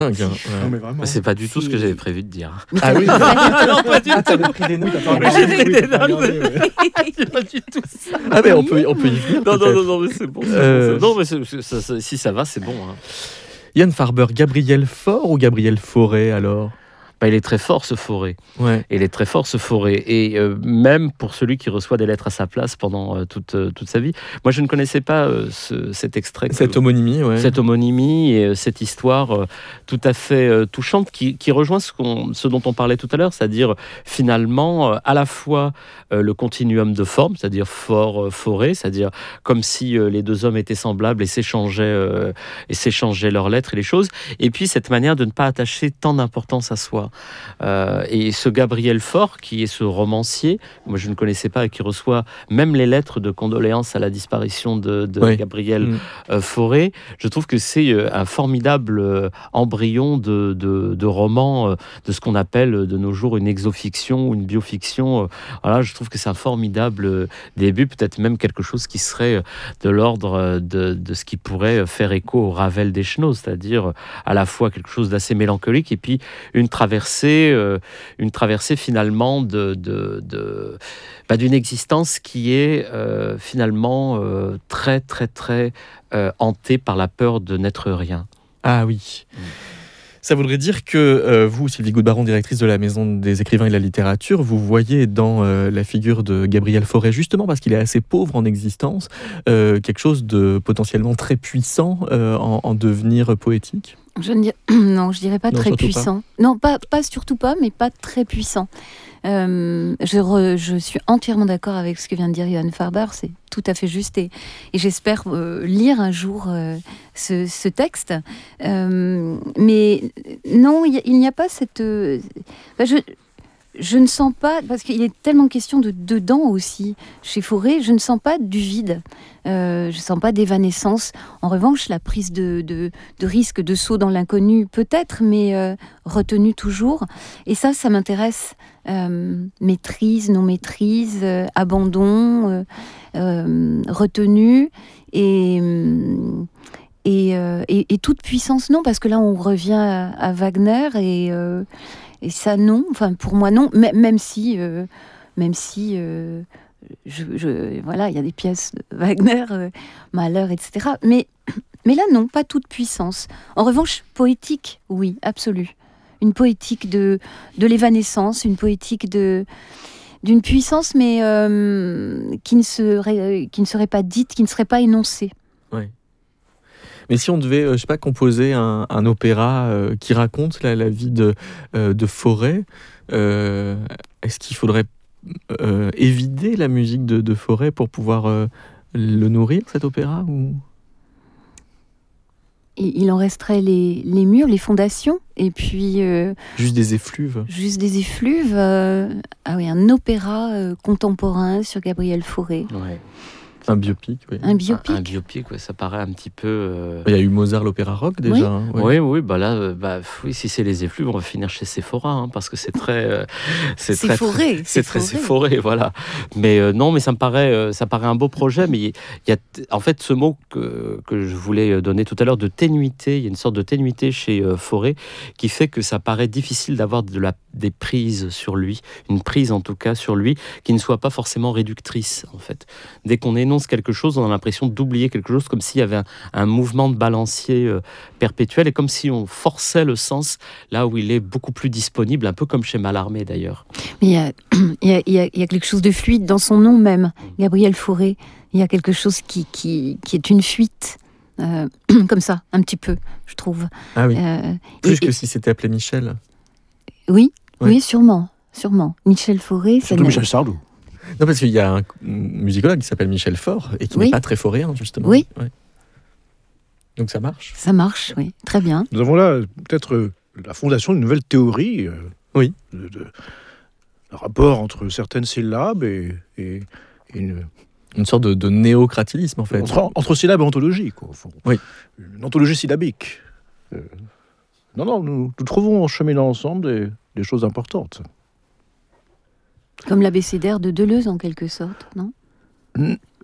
dingue, hein. Non, mais vraiment. C'est pas du tout ce que j'avais prévu de dire. Ah oui. Non, pas du tout. T'avais pris des notes. J'ai pris des notes. Regardez, ouais. C'est pas du tout ça. Ah mais on peut y venir. peut-être. Non, mais c'est bon. Non, mais si ça va, c'est bon. Hein. Yann Farber, Gabriel Faure ou Gabriel Fauré alors? Il est très fort, ce Fauré. Ouais. Il est très fort, ce Fauré. Et même pour celui qui reçoit des lettres à sa place pendant toute sa vie. Moi, je ne connaissais pas cet extrait. Cette homonymie, ouais. Cette homonymie et cette histoire tout à fait touchante qui rejoint ce dont on parlait tout à l'heure, c'est-à-dire finalement à la fois le continuum de forme, c'est-à-dire fort-forêt, c'est-à-dire comme si les deux hommes étaient semblables et s'échangeaient leurs lettres et les choses, et puis cette manière de ne pas attacher tant d'importance à soi. Et ce Gabriel Faure, qui est ce romancier, moi je ne connaissais pas, et qui reçoit même les lettres de condoléances à la disparition de Oui. Gabriel Fauré, je trouve que c'est un formidable embryon de roman, de ce qu'on appelle de nos jours une exofiction ou une biofiction. Voilà, je trouve que c'est un formidable début, peut-être même quelque chose qui serait de l'ordre de ce qui pourrait faire écho au Ravel des Chenaux, c'est-à-dire à la fois quelque chose d'assez mélancolique et puis une traversée finalement d'une existence qui est finalement très très très hantée par la peur de n'être rien. Ah oui. Ça voudrait dire que vous, Sylvie Goudbaron, directrice de la Maison des écrivains et de la littérature, vous voyez dans la figure de Gabriel Fauré, justement parce qu'il est assez pauvre en existence, quelque chose de potentiellement très puissant en devenir poétique. Non, je dirais pas Non, très surtout puissant. Non, pas surtout pas, mais pas très puissant. Je suis entièrement d'accord avec ce que vient de dire Yann Farber, c'est tout à fait juste et j'espère lire un jour ce texte. Mais non, il n'y a pas cette... Je ne sens pas, parce qu'il est tellement question de dedans aussi, chez Fauré, je ne sens pas du vide, je ne sens pas d'évanescence. En revanche, la prise de risque, de saut dans l'inconnu, peut-être, mais retenue toujours. Et ça m'intéresse. Maîtrise, non-maîtrise, abandon, retenue et toute puissance, non, parce que là, on revient à Wagner et ça, non. Enfin, pour moi, non. Même si, voilà, il y a des pièces de Wagner, Mahler, etc. Mais là, non, pas toute puissance. En revanche, poétique, oui, absolue. Une poétique de l'évanescence, une poétique d'une puissance, mais qui ne serait pas dite, qui ne serait pas énoncée. Ouais. Mais si on devait, je sais pas, composer un opéra qui raconte la vie de Fauré, est-ce qu'il faudrait évider la musique de Fauré pour pouvoir le nourrir, cet opéra, ou... Il en resterait les murs, les fondations, et puis... juste des effluves. Juste des effluves. Ah oui, un opéra contemporain sur Gabriel Fauré. Ouais. Un biopic, oui. Un biopic. Un biopic, ouais, ça paraît un petit peu... Il y a eu Mozart, l'opéra rock, déjà. Oui. Hein, ouais. Oui, oui, si c'est les effluves, on va finir chez Sephora, hein, parce que c'est très... C'est Fauré. C'est Fauré, voilà. Mais non, mais ça me paraît un beau projet, mais il y a en fait ce mot que je voulais donner tout à l'heure de ténuité, il y a une sorte de ténuité chez Fauré qui fait que ça paraît difficile d'avoir des prises sur lui, une prise en tout cas sur lui, qui ne soit pas forcément réductrice, en fait. Dès qu'on énonce quelque chose, on a l'impression d'oublier quelque chose, comme s'il y avait un mouvement de balancier perpétuel, et comme si on forçait le sens là où il est beaucoup plus disponible, un peu comme chez Mallarmé d'ailleurs. Mais il y a quelque chose de fluide dans son nom même, Gabriel Fauré. Il y a quelque chose qui est une fuite, comme ça, un petit peu, je trouve. Ah oui, plus que si c'était appelé Michel. Oui, Ouais. oui, sûrement. Michel Fauré, Surtout Michel Sardou. Non, parce qu'il y a un musicologue qui s'appelle Michel Faure et qui Oui. n'est pas très fauréen, justement. Oui. Ouais. Donc ça marche. Ça marche, oui, très bien. Nous avons là peut-être la fondation d'une nouvelle théorie. Oui. Le rapport entre certaines syllabes et une sorte de néocratilisme, en fait. entre syllabes et ontologie, quoi, au fond. Oui. Une ontologie syllabique. Non, nous trouvons en cheminant ensemble des choses importantes. Comme l'abécédaire de Deleuze, en quelque sorte, non ?